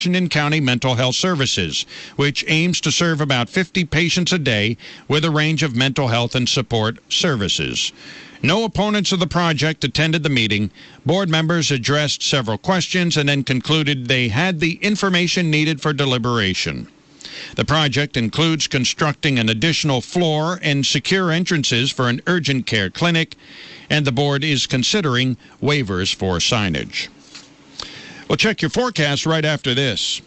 Washington County Mental Health Services, which aims to serve about 50 patients a day with a range of mental health and support services. No opponents of the project attended the meeting. Board members addressed several questions and then concluded they had the information needed for deliberation. The project includes constructing an additional floor and secure entrances for an urgent care clinic, and the board is considering waivers for signage. We'll check your forecast right after this.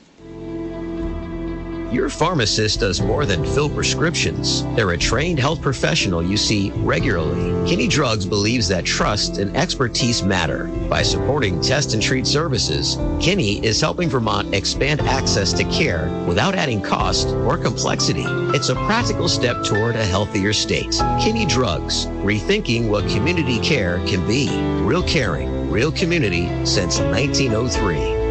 Your pharmacist does more than fill prescriptions. They're a trained health professional you see regularly. Kinney Drugs believes that trust and expertise matter. By supporting test and treat services, Kinney is helping Vermont expand access to care without adding cost or complexity. It's a practical step toward a healthier state. Kinney Drugs, rethinking what community care can be. Real caring, real community since 1903.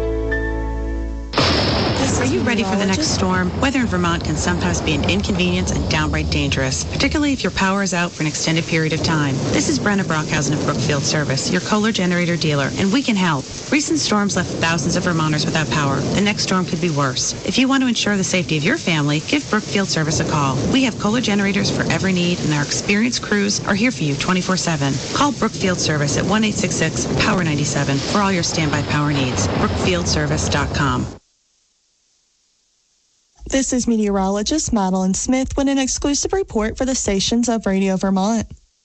Are you ready for the next storm? Weather in Vermont can sometimes be an inconvenience and downright dangerous, particularly if your power is out for an extended period of time. This is Brenna Brockhausen of Brookfield Service, your Kohler generator dealer, and we can help. Recent storms left thousands of Vermonters without power. The next storm could be worse. If you want to ensure the safety of your family, give Brookfield Service a call. We have Kohler generators for every need, and our experienced crews are here for you 24/7. Call Brookfield Service at 1-866-POWER97 for all your standby power needs. BrookfieldService.com. This is meteorologist Madeline Smith with an exclusive report for the stations of Radio Vermont.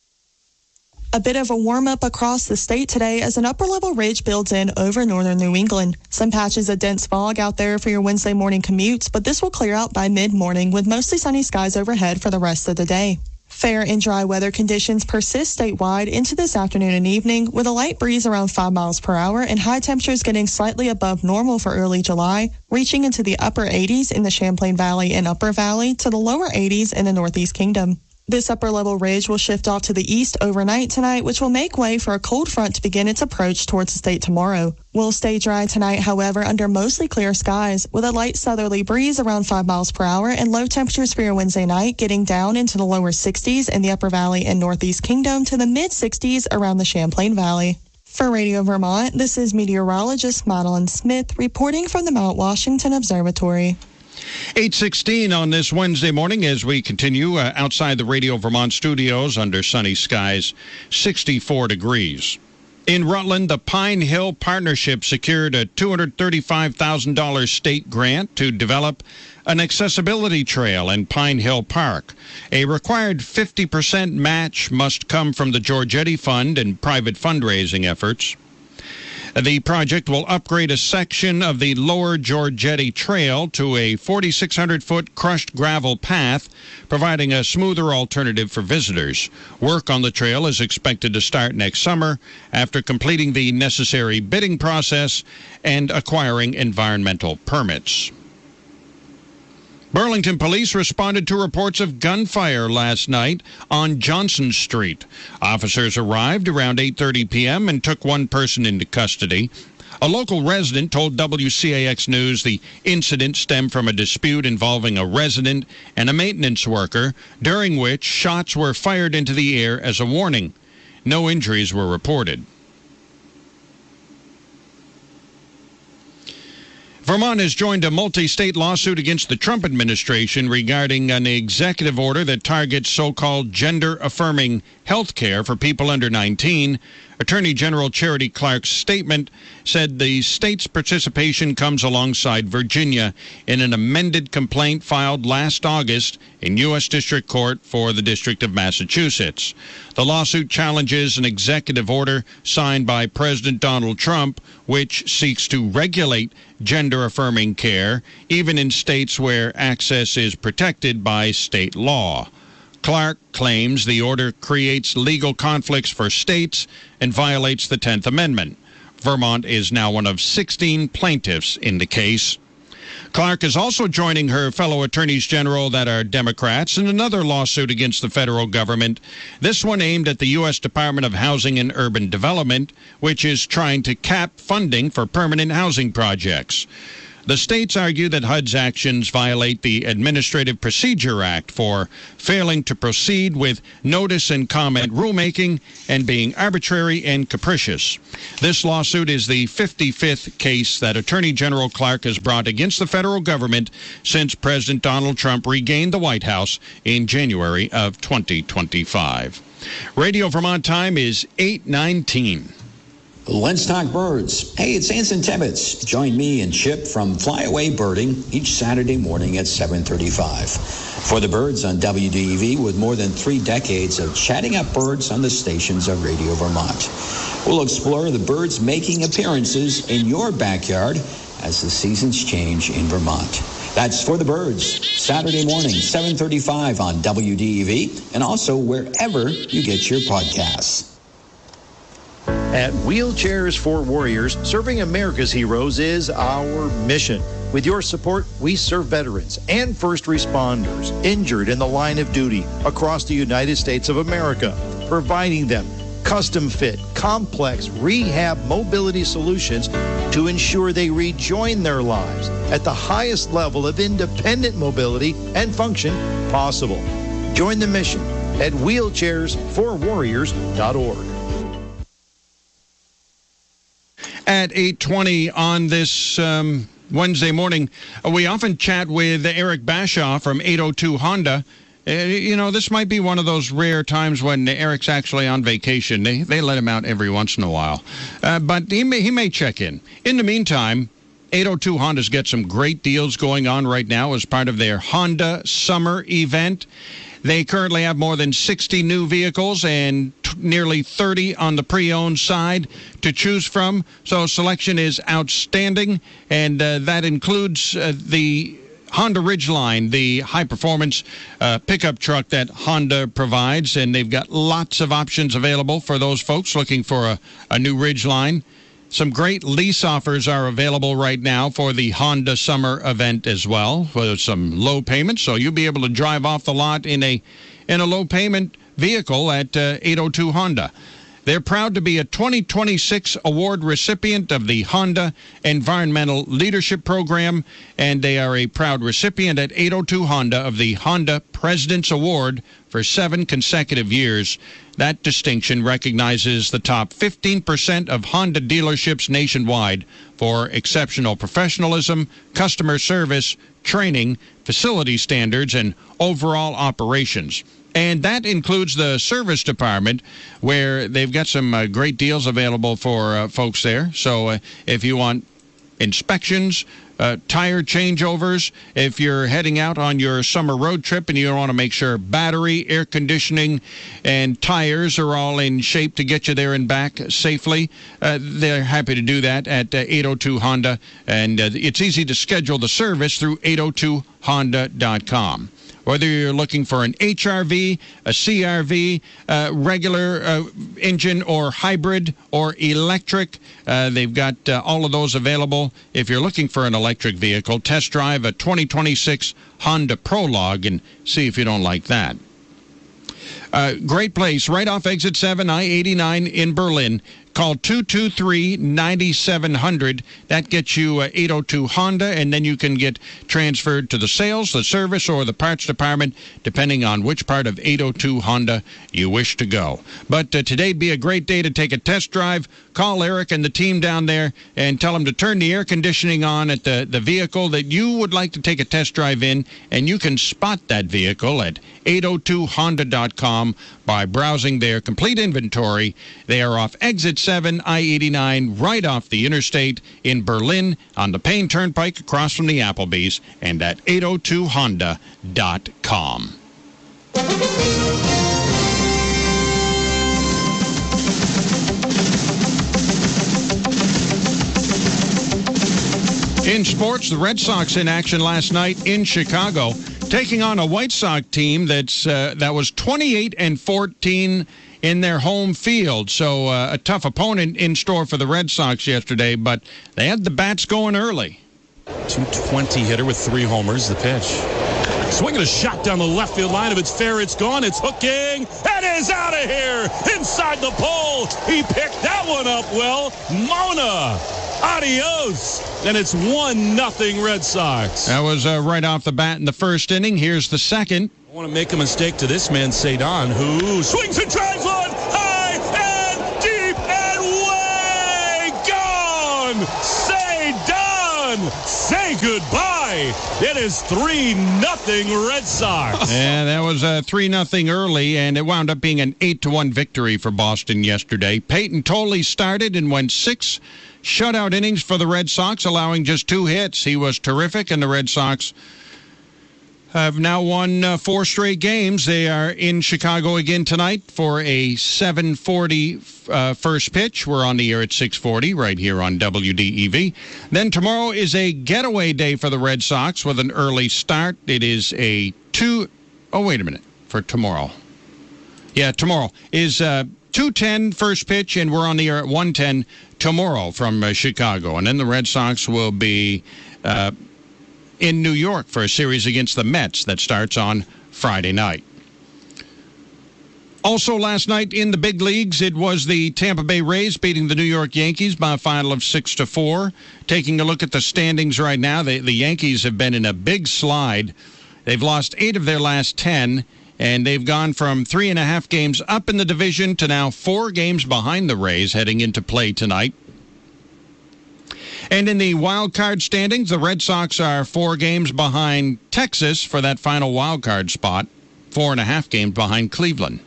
A bit of a warm-up across the state today as an upper-level ridge builds in over northern New England. Some patches of dense fog out there for your Wednesday morning commutes, but this will clear out by mid-morning with mostly sunny skies overhead for the rest of the day. Fair and dry weather conditions persist statewide into this afternoon and evening, with a light breeze around 5 miles per hour and high temperatures getting slightly above normal for early July, reaching into the upper 80s in the Champlain Valley and Upper Valley to the lower 80s in the Northeast Kingdom. This upper-level ridge will shift off to the east overnight tonight, which will make way for a cold front to begin its approach towards the state tomorrow. We'll stay dry tonight, however, under mostly clear skies, with a light southerly breeze around 5 miles per hour and low temperatures for your Wednesday night getting down into the lower 60s in the Upper Valley and Northeast Kingdom to the mid-60s around the Champlain Valley. For Radio Vermont, this is meteorologist Madeline Smith reporting from the Mount Washington Observatory. 8:16 on this Wednesday morning as we continue outside the Radio Vermont studios under sunny skies, 64 degrees. In Rutland, the Pine Hill Partnership secured a $235,000 state grant to develop an accessibility trail in Pine Hill Park. A required 50% match must come from the Giorgetti Fund and private fundraising efforts. The project will upgrade a section of the lower Giorgetti Trail to a 4,600-foot crushed gravel path, providing a smoother alternative for visitors. Work on the trail is expected to start next summer after completing the necessary bidding process and acquiring environmental permits. Burlington police responded to reports of gunfire last night on Johnson Street. Officers arrived around 8:30 p.m. and took one person into custody. A local resident told WCAX News the incident stemmed from a dispute involving a resident and a maintenance worker, during which shots were fired into the air as a warning. No injuries were reported. Vermont has joined a multi-state lawsuit against the Trump administration regarding an executive order that targets so-called gender-affirming health care for people under 19. Attorney General Charity Clark's statement said the state's participation comes alongside Virginia in an amended complaint filed last August in U.S. District Court for the District of Massachusetts. The lawsuit challenges an executive order signed by President Donald Trump, which seeks to regulate gender-affirming care, even in states where access is protected by state law. Clark claims the order creates legal conflicts for states and violates the 10th Amendment. Vermont is now one of 16 plaintiffs in the case. Clark is also joining her fellow attorneys general that are Democrats in another lawsuit against the federal government, this one aimed at the U.S. Department of Housing and Urban Development, which is trying to cap funding for permanent housing projects. The states argue that HUD's actions violate the Administrative Procedure Act for failing to proceed with notice and comment rulemaking and being arbitrary and capricious. This lawsuit is the 55th case that Attorney General Clark has brought against the federal government since President Donald Trump regained the White House in January of 2025. Radio Vermont time is 8:19. Let's talk birds. Hey, it's Anson Tebbets. Join me and Chip from Flyaway Birding each Saturday morning at 7:35. For the birds on WDEV, with more than 3 decades of chatting up birds on the stations of Radio Vermont. We'll explore the birds making appearances in your backyard as the seasons change in Vermont. That's For the Birds, Saturday morning, 7:35 on WDEV, and also wherever you get your podcasts. At Wheelchairs for Warriors, serving America's heroes is our mission. With your support, we serve veterans and first responders injured in the line of duty across the United States of America, providing them custom-fit, complex rehab mobility solutions to ensure they rejoin their lives at the highest level of independent mobility and function possible. Join the mission at wheelchairsforwarriors.org. At 8:20 on this Wednesday morning, we often chat with Eric Bashaw from 802 Honda. This might be one of those rare times when Eric's actually on vacation. They let him out every once in a while. But he may check in. In the meantime, 802 Honda's got some great deals going on right now as part of their Honda Summer event. They currently have more than 60 new vehicles and nearly 30 on the pre-owned side to choose from. So selection is outstanding, and that includes the Honda Ridgeline, the high-performance pickup truck that Honda provides, and they've got lots of options available for those folks looking for a new Ridgeline. Some great lease offers are available right now for the Honda Summer event as well, with some low payments, so you'll be able to drive off the lot in a low-payment vehicle at 802 Honda. They're proud to be a 2026 award recipient of the Honda Environmental Leadership Program, and they are a proud recipient at 802 Honda of the Honda President's Award for 7 consecutive years. That distinction recognizes the top 15% of Honda dealerships nationwide for exceptional professionalism, customer service, training, facility standards, and overall operations. And that includes the service department, where they've got some great deals available for folks there. So if you want inspections, tire changeovers, if you're heading out on your summer road trip and you want to make sure battery, air conditioning, and tires are all in shape to get you there and back safely, they're happy to do that at 802 Honda. And it's easy to schedule the service through 802honda.com. Whether you're looking for an HRV, a CRV, regular engine or hybrid or electric, they've got all of those available. If you're looking for an electric vehicle, test drive a 2026 Honda Prologue and see if you don't like that. Great place, right off Exit 7, I-89 in Berlin. Call 223-9700. That gets you 802 Honda, and then you can get transferred to the sales, the service, or the parts department, depending on which part of 802 Honda you wish to go. But today'd be a great day to take a test drive. Call Eric and the team down there and tell them to turn the air conditioning on at the vehicle that you would like to take a test drive in, and you can spot that vehicle at 802honda.com by browsing their complete inventory. They are off Exit 7, I-89, right off the interstate in Berlin on the Payne Turnpike across from the Applebee's, and at 802honda.com. In sports, the Red Sox in action last night in Chicago, taking on a White Sox team that was 28-14 in their home field. So a tough opponent in store for the Red Sox yesterday, but they had the bats going early. 220 hitter with 3 homers. The pitch. Swinging a shot down the left field line. If it's fair, it's gone. It's hooking. It is out of here. Inside the pole. He picked that one up well. Mona Adios. And it's 1-0 Red Sox. That was right off the bat in the first inning. Here's the second. I want to make a mistake to this man, Cedon, who swings and drives one high and deep and way gone. Cedon, say goodbye. It is 3-0 Red Sox. Yeah, that was 3-0 early, and it wound up being an 8-1 victory for Boston yesterday. Peyton Tolley started and went 6 shutout innings for the Red Sox, allowing just 2 hits. He was terrific, and the Red Sox have now won 4 straight games. They are in Chicago again tonight for a 7:40 first pitch. We're on the air at 6:40 right here on WDEV. Then tomorrow is a getaway day for the Red Sox with an early start. It is a for tomorrow. Yeah, tomorrow is 2:10 first pitch, and we're on the air at 1:10 tomorrow from Chicago. And then the Red Sox will be in New York for a series against the Mets that starts on Friday night. Also last night in the big leagues, it was the Tampa Bay Rays beating the New York Yankees by a final of 6-4. Taking a look at the standings right now, the Yankees have been in a big slide. They've lost 8 of their last 10, and they've gone from 3.5 games up in the division to now 4 games behind the Rays heading into play tonight. And in the wild card standings, the Red Sox are 4 games behind Texas for that final wild card spot, 4.5 games behind Cleveland.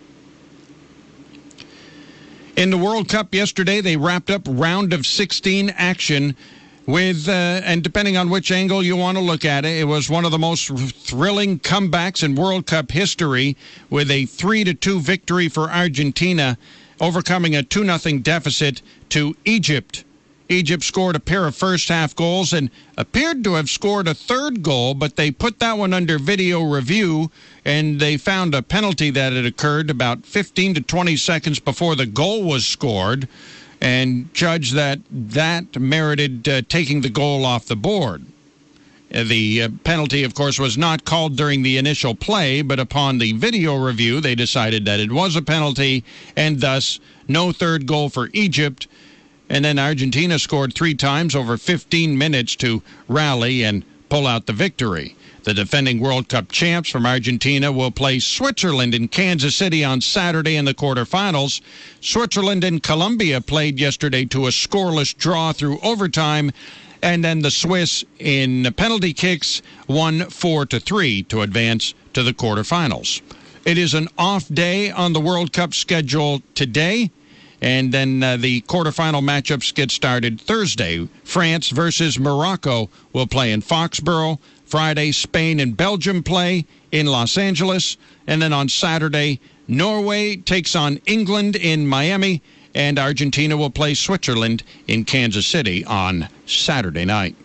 In the World Cup yesterday, they wrapped up round of 16 action with, and depending on which angle you want to look at it, it was one of the most thrilling comebacks in World Cup history with a 3-2 victory for Argentina, overcoming a 2-0 deficit to Egypt. Egypt scored a pair of first-half goals and appeared to have scored a third goal, but they put that one under video review, and they found a penalty that had occurred about 15 to 20 seconds before the goal was scored, and judged that merited taking the goal off the board. The penalty, of course, was not called during the initial play, but upon the video review, they decided that it was a penalty, and thus no third goal for Egypt. And then Argentina scored 3 times over 15 minutes to rally and pull out the victory. The defending World Cup champs from Argentina will play Switzerland in Kansas City on Saturday in the quarterfinals. Switzerland and Colombia played yesterday to a scoreless draw through overtime. And then the Swiss in penalty kicks won 4-3 to advance to the quarterfinals. It is an off day on the World Cup schedule today. And then the quarterfinal matchups get started Thursday. France versus Morocco will play in Foxborough. Friday, Spain and Belgium play in Los Angeles. And then on Saturday, Norway takes on England in Miami. And Argentina will play Switzerland in Kansas City on Saturday night.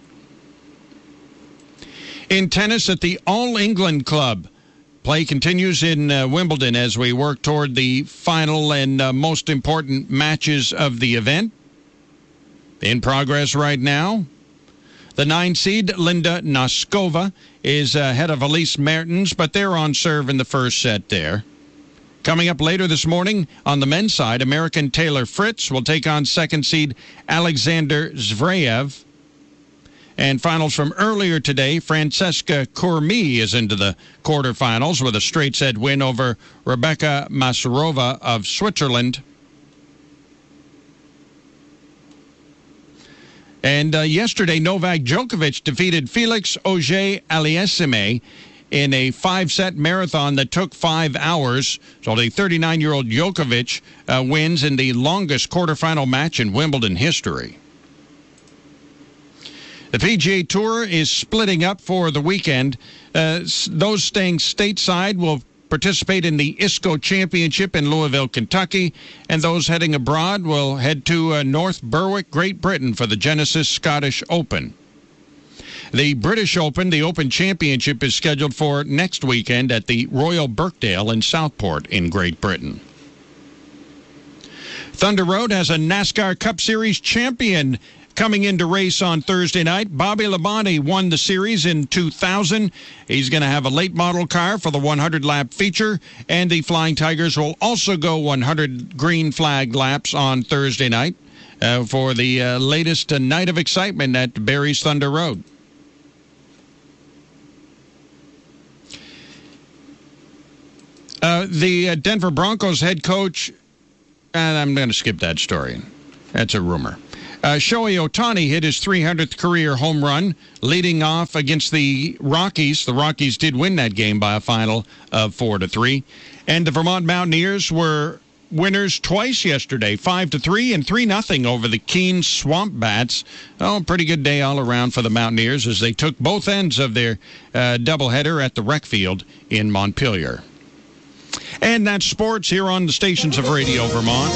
In tennis at the All England Club, play continues in Wimbledon as we work toward the final and most important matches of the event. In progress right now, the 9-seed Linda Noskova is ahead of Elise Mertens, but they're on serve in the first set there. Coming up later this morning on the men's side, American Taylor Fritz will take on second seed Alexander Zverev. And finals from earlier today, Francesca Cormie is into the quarterfinals with a straight-set win over Rebecca Masarova of Switzerland. And yesterday, Novak Djokovic defeated Felix Auger-Aliassime in a 5-set marathon that took 5 hours. So the 39-year-old Djokovic wins in the longest quarterfinal match in Wimbledon history. The PGA Tour is splitting up for the weekend. Those staying stateside will participate in the ISCO Championship in Louisville, Kentucky, and those heading abroad will head to North Berwick, Great Britain for the Genesis Scottish Open. The British Open, the Open Championship, is scheduled for next weekend at the Royal Birkdale in Southport in Great Britain. Thunder Road has a NASCAR Cup Series champion coming into race on Thursday night. Bobby Labonte won the series in 2000. He's going to have a late model car for the 100-lap feature, and the Flying Tigers will also go 100 green flag laps on Thursday night. for the latest night of excitement at Barry's Thunder Road. The Denver Broncos head coach, and I'm going to skip that story. That's a rumor. Shohei Ohtani hit his 300th career home run, leading off against the Rockies. The Rockies did win that game by a final of 4-3. And the Vermont Mountaineers were winners twice yesterday, 5-3 and 3-0 over the Keene Swamp Bats. Oh, pretty good day all around for the Mountaineers as they took both ends of their doubleheader at the rec field in Montpelier. And that's sports here on the stations of Radio Vermont.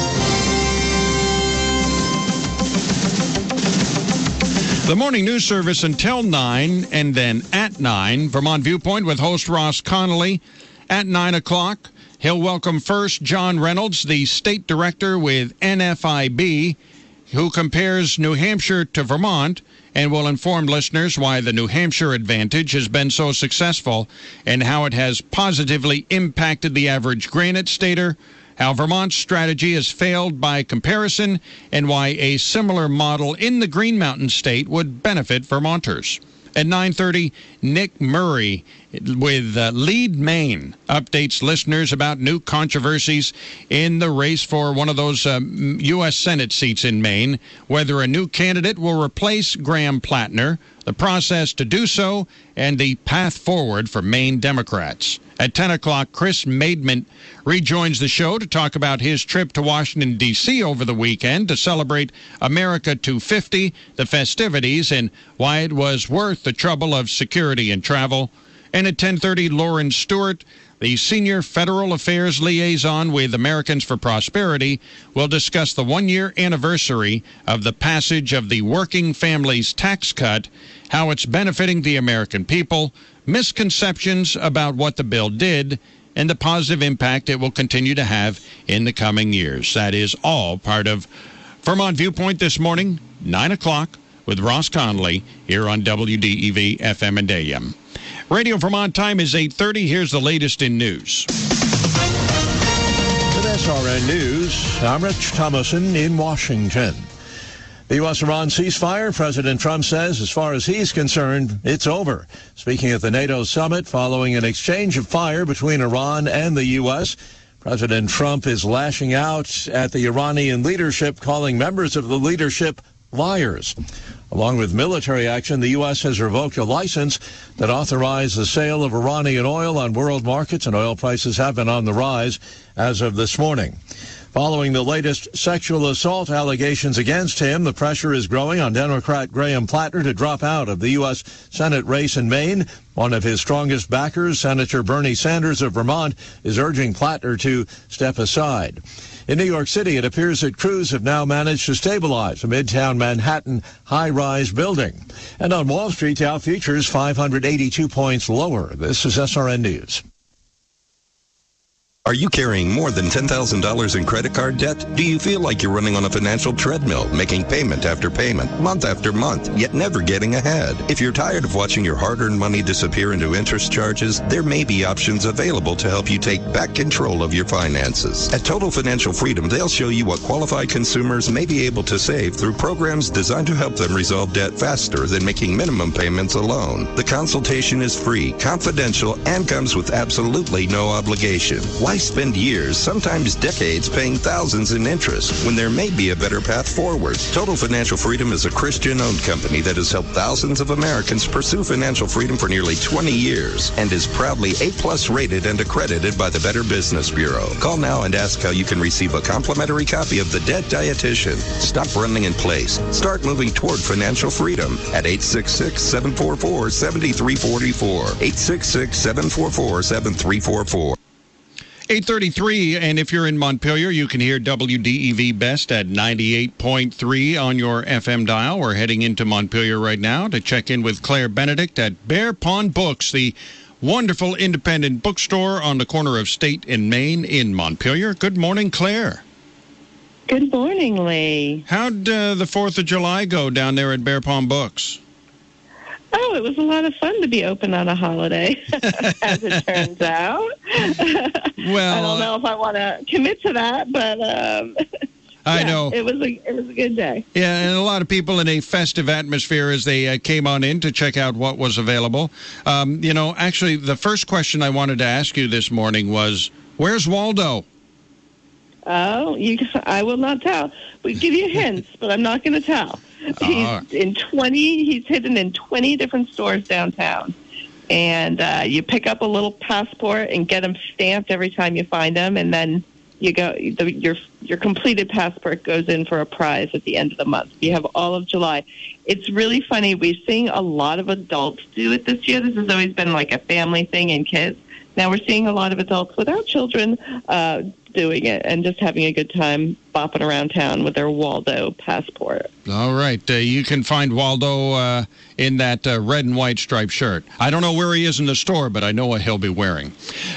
The morning news service until 9 and then at 9. Vermont Viewpoint with host Ross Connolly at 9 o'clock. He'll welcome first John Reynolds, the state director with NFIB, who compares New Hampshire to Vermont and will inform listeners why the New Hampshire advantage has been so successful and how it has positively impacted the average Granite Stater, how Vermont's strategy has failed by comparison, and why a similar model in the Green Mountain State would benefit Vermonters. At 9:30, Nick Murray with Lead Maine updates listeners about new controversies in the race for one of those U.S. Senate seats in Maine, whether a new candidate will replace Graham Plattner, the process to do so, and the path forward for Maine Democrats. At 10 o'clock, Chris Maidment rejoins the show to talk about his trip to Washington, D.C. over the weekend to celebrate America 250, the festivities, and why it was worth the trouble of security and travel. And at 10:30, Lauren Stewart, the Senior Federal Affairs Liaison with Americans for Prosperity, will discuss the one-year anniversary of the passage of the Working Families Tax Cut, how it's benefiting the American people, misconceptions about what the bill did, and the positive impact it will continue to have in the coming years. That is all part of Vermont Viewpoint this morning, 9 o'clock, with Ross Connolly here on WDEV FM and AM. Radio Vermont time is 8:30. Here's the latest in news. With SRN News, I'm Rich Thomason in Washington. The U.S.-Iran ceasefire, President Trump says, as far as he's concerned, it's over. Speaking at the NATO summit following an exchange of fire between Iran and the U.S., President Trump is lashing out at the Iranian leadership, calling members of the leadership liars. Along with military action, the U.S. has revoked a license that authorized the sale of Iranian oil on world markets, and oil prices have been on the rise as of this morning. Following the latest sexual assault allegations against him, the pressure is growing on Democrat Graham Plattner to drop out of the U.S. Senate race in Maine. One of his strongest backers, Senator Bernie Sanders of Vermont, is urging Plattner to step aside. In New York City, it appears that crews have now managed to stabilize a Midtown Manhattan high-rise building. And on Wall Street, Dow futures 582 points lower. This is SRN News. Are you carrying more than $10,000 in credit card debt? Do you feel like you're running on a financial treadmill, making payment after payment, month after month, yet never getting ahead? If you're tired of watching your hard-earned money disappear into interest charges, there may be options available to help you take back control of your finances. At Total Financial Freedom, they'll show you what qualified consumers may be able to save through programs designed to help them resolve debt faster than making minimum payments alone. The consultation is free, confidential, and comes with absolutely no obligation. Why spend years, sometimes decades, paying thousands in interest when there may be a better path forward? Total Financial Freedom is a Christian-owned company that has helped thousands of Americans pursue financial freedom for nearly 20 years and is proudly A+ rated and accredited by the Better Business Bureau. Call now and ask how you can receive a complimentary copy of The Debt Dietitian. Stop running in place. Start moving toward financial freedom at 866-744-7344. 866-744-7344. 8:33, and if you're in Montpelier, you can hear WDEV Best at 98.3 on your FM dial. We're heading into Montpelier right now to check in with Claire Benedict at Bear Pond Books, the wonderful independent bookstore on the corner of State and Main in Montpelier. Good morning, Claire. Good morning, Lee. How'd the 4th of July go down there at Bear Pond Books? Oh, it was a lot of fun to be open on a holiday, as it turns out. Well, I don't know if I want to commit to that, but... I know. It was a good day. Yeah, and a lot of people in a festive atmosphere as they came on in to check out what was available. Actually, the first question I wanted to ask you this morning was, where's Waldo? Oh, I will not tell. We give you hints, but I'm not going to tell. He's hidden in 20 different stores downtown. And you pick up a little passport and get them stamped every time you find them, and then you go. Your completed passport goes in for a prize at the end of the month. You have all of July. It's really funny. We're seeing a lot of adults do it this year. This has always been like a family thing and kids. Now we're seeing a lot of adults without children doing it and just having a good time bopping around town with their Waldo passport. All right. You can find Waldo in that red and white striped shirt. I don't know where he is in the store, but I know what he'll be wearing.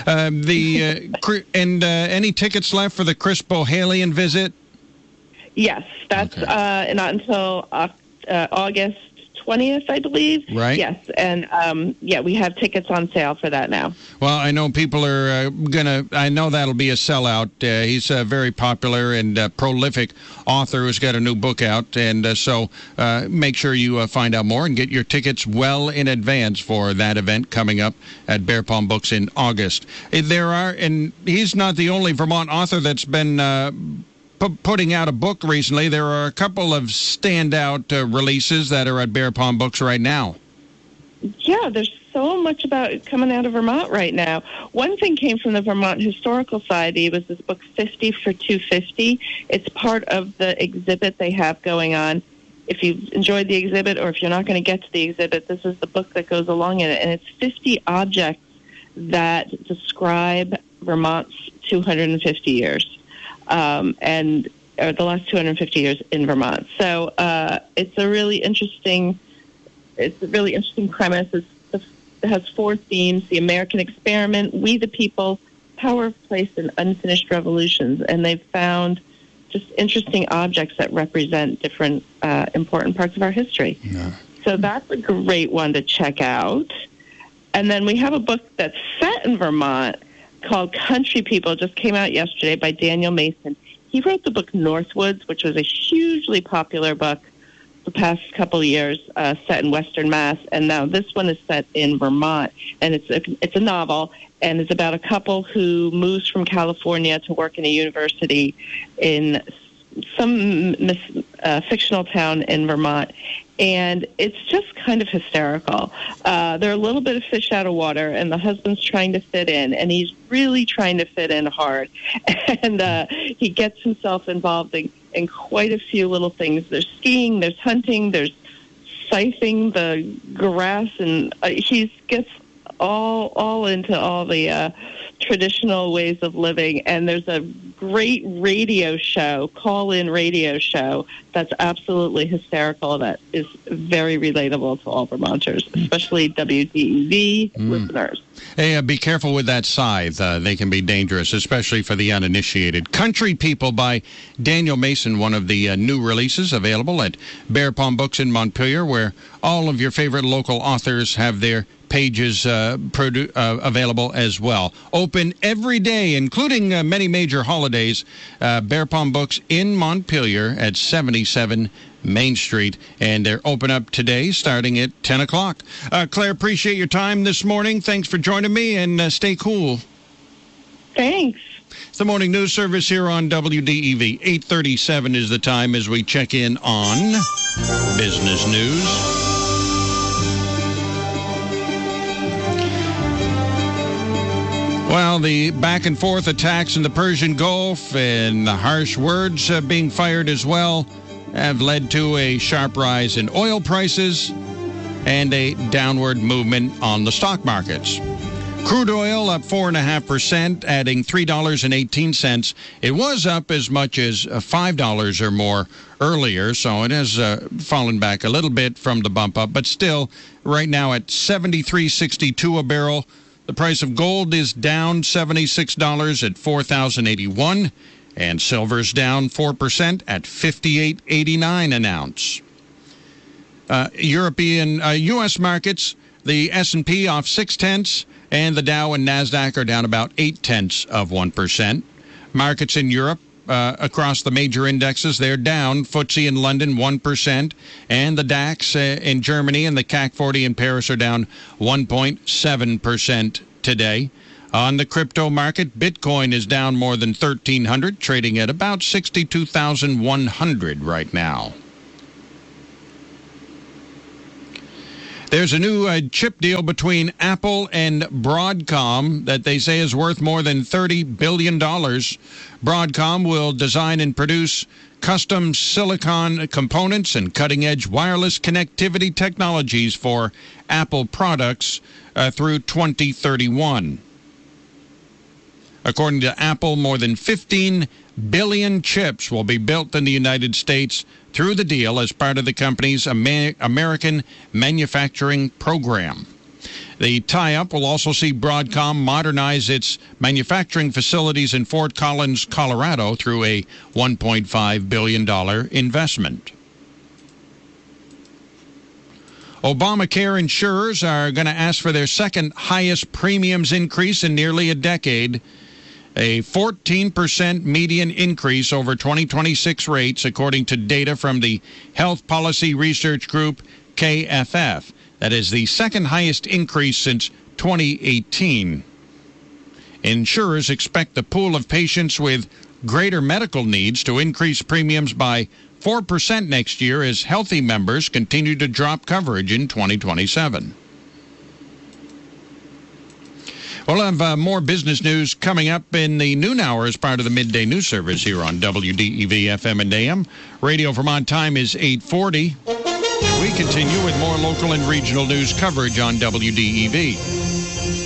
Any tickets left for the Chris Bohjalian visit? Yes. That's not until August 20th, I believe. Right. Yes. And, we have tickets on sale for that now. Well, I know people are I know that'll be a sellout. He's a very popular and prolific author who's got a new book out. And so make sure you find out more and get your tickets well in advance for that event coming up at Bear Palm Books in August. And he's not the only Vermont author that's been putting out a book recently. There are a couple of standout releases that are at Bear Palm Books right now. Yeah, there's so much about coming out of Vermont right now. One thing came from the Vermont Historical Society. It was this book 50 for 250. It's part of the exhibit they have going on. If you enjoyed the exhibit or if you're not going to get to the exhibit, this is the book that goes along in it. And it's 50 objects that describe Vermont's 250 years. The last 250 years in Vermont. So it's a really interesting premise. It has 4 themes: the American experiment, we the people, power of place, and unfinished revolutions. And they've found just interesting objects that represent different important parts of our history. Yeah. So that's a great one to check out. And then we have a book that's set in Vermont called Country People. Just came out yesterday by Daniel Mason. He wrote the book Northwoods, which was a hugely popular book the past couple of years, set in Western Mass, and now this one is set in Vermont, and it's a novel, and it's about a couple who moves from California to work in a university in some fictional town in Vermont. And it's just kind of hysterical. They're a little bit of fish out of water, and the husband's trying to fit in, and he's really trying to fit in hard. And he gets himself involved in quite a few little things. There's skiing, there's hunting, there's scything the grass, and he gets all into all the traditional ways of living. And there's a great call-in radio show that's absolutely hysterical, that is very relatable to all Vermonters, especially WDEV listeners. Hey, be careful with that scythe. They can be dangerous, especially for the uninitiated. Country People by Daniel Mason, one of the new releases available at Bear Palm Books in Montpelier, where all of your favorite local authors have their pages available as well. Open every day, including many major holidays. Bear Palm Books in Montpelier at 77 Main Street, and they're open up today starting at 10 o'clock. Claire, appreciate your time this morning. Thanks for joining me, and stay cool. Thanks. It's the morning news service here on WDEV. 8:37 is the time as we check in on business news. Well, the back-and-forth attacks in the Persian Gulf and the harsh words being fired as well have led to a sharp rise in oil prices and a downward movement on the stock markets. Crude oil up 4.5%, adding $3.18. It was up as much as $5 or more earlier, so it has fallen back a little bit from the bump up, but still right now at $73.62 a barrel. The price of gold is down $76 at $4,081, and silver's down 4% at $58.89 an ounce. U.S. markets, the S&P off 0.6, and the Dow and NASDAQ are down about 0.8%. Markets in Europe across the major indexes. They're down. FTSE in London 1%, and the DAX in Germany and the CAC 40 in Paris are down 1.7% today. On the crypto market, Bitcoin is down more than 1,300, trading at about 62,100 right now. There's a new chip deal between Apple and Broadcom that they say is worth more than $30 billion. Broadcom will design and produce custom silicon components and cutting-edge wireless connectivity technologies for Apple products through 2031. According to Apple, more than 15 billion chips will be built in the United States through the deal as part of the company's American manufacturing program. The tie-up will also see Broadcom modernize its manufacturing facilities in Fort Collins, Colorado, through a $1.5 billion investment. Obamacare insurers are going to ask for their second highest premiums increase in nearly a decade. A 14% median increase over 2026 rates, according to data from the Health Policy Research Group, KFF. That is the second highest increase since 2018. Insurers expect the pool of patients with greater medical needs to increase premiums by 4% next year as healthy members continue to drop coverage in 2027. We'll have more business news coming up in the noon hour as part of the midday news service here on WDEV FM and AM. Radio Vermont time is 8:40. We continue with more local and regional news coverage on WDEV.